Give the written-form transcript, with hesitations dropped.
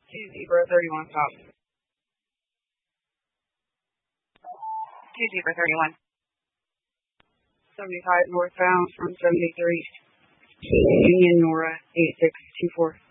2 Zebra 31 stop. 2 Zebra 31. 75 northbound from 73. Union Nora 8624.